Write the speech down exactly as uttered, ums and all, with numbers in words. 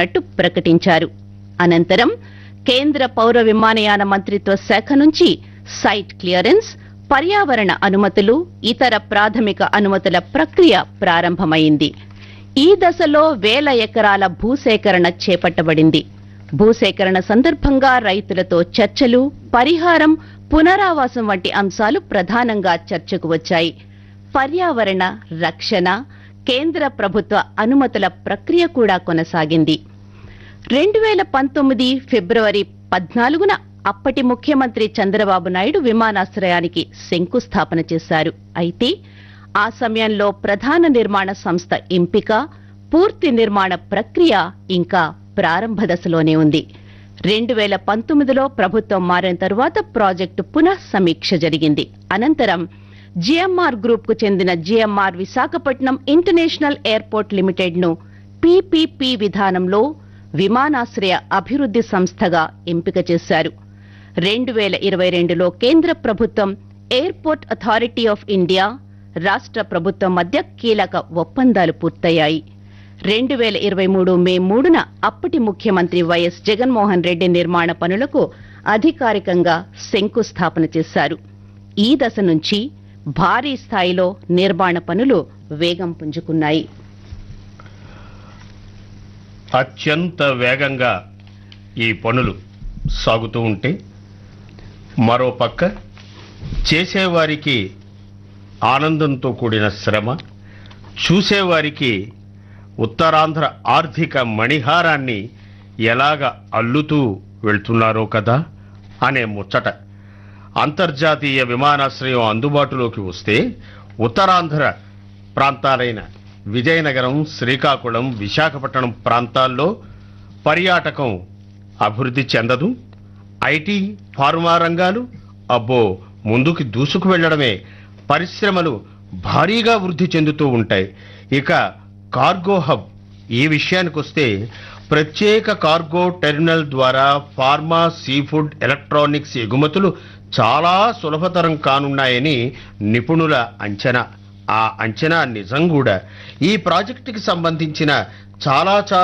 చేస్తున్నట్టు ప్రకటించారు. అనంతరం కేంద్ర పౌర విమానయాన మంత్రిత్వ శాఖ నుంచి సైట్ క్లియరెన్స్, పర్యావరణ అనుమతులు, ఇతర ప్రాథమిక అనుమతుల ప్రక్రియ ప్రారంభమైంది. ఈ దశలో వేల ఎకరాల భూసేకరణ చేపట్టబడింది. భూసేకరణ సందర్భంగా రైతులతో చర్చలు, పరిహారం, పునరావాసం వంటి అంశాలు ప్రధానంగా చర్చకు వచ్చాయి. పర్యావరణ రక్షణ, కేంద్ర ప్రభుత్వ అనుమతుల ప్రక్రియ కూడా కొనసాగింది. రెండు వేల పంతొమ్మిది ఫిబ్రవరి పద్నాలుగున అప్పటి ముఖ్యమంత్రి చంద్రబాబు నాయుడు విమానాశ్రయానికి శంకుస్థాపన చేశారు. అయితే ఆ సమయంలో ప్రధాన నిర్మాణ సంస్థ ఎంపిక, పూర్తి నిర్మాణ ప్రక్రియ ఇంకా ప్రారంభ దశలోనే ఉంది. రెండు వేల పంతొమ్మిదిలో ప్రభుత్వం మారిన తరువాత ప్రాజెక్టు పునః సమీక్ష జరిగింది. అనంతరం జిఎంఆర్ గ్రూప్ కు చెందిన GMR Visakhapatnam international airport limited ను పీపీపీ విధానంలో విమానాశ్రయ అభివృద్ధి సంస్థగా ఎంపిక చేశారు. రెండు వేల ఇరవై రెండులో కేంద్ర ప్రభుత్వం, ఎయిర్పోర్ట్ అథారిటీ ఆఫ్ ఇండియా, రాష్ట్ర ప్రభుత్వం మధ్య కీలక ఒప్పందాలు పూర్తయ్యాయి. రెండు వేల ఇరవై మూడు మే మూడున అప్పటి ముఖ్యమంత్రి వైఎస్ జగన్మోహన్ రెడ్డి నిర్మాణ పనులకు అధికారికంగా శంకుస్థాపన చేశారు. ఈ దశ నుంచి భారీ స్థాయిలో నిర్మాణ పనులు వేగం పుంజుకున్నాయి. అత్యంత వేగంగా ఈ పనులు సాగుతూ ఉంటే మరోపక్క చేసేవారికి ఆనందంతో కూడిన శ్రమ, చూసేవారికి ఉత్తరాంధ్ర ఆర్థిక మణిహారాన్ని ఎలాగ అల్లుతూ వెళ్తున్నారో కదా అనే ముచ్చట. అంతర్జాతీయ విమానాశ్రయం అందుబాటులోకి వస్తే ఉత్తరాంధ్ర ప్రాంతాలైన విజయనగరం, శ్రీకాకుళం, విశాఖపట్నం ప్రాంతాల్లో పర్యాటకం అభివృద్ధి చెందదు. ఐటీ, ఫార్మా రంగాలు అబ్బో ముందుకు దూసుకు వెళ్లడమే. పరిశ్రమలు భారీగా వృద్ధి చెందుతూ ఉంటాయి. ఇక కార్గో హబ్ ఈ విషయానికి వస్తే ప్రత్యేక కార్గో టెర్మినల్ ద్వారా ఫార్మా, సీఫుడ్, ఎలక్ట్రానిక్స్ ఎగుమతులు చాలా సులభతరం కానున్నాయని నిపుణుల అంచనా. ఆ అంచనా నిజం కూడా. ఈ ప్రాజెక్టుకి సంబంధించిన చాలా చాలా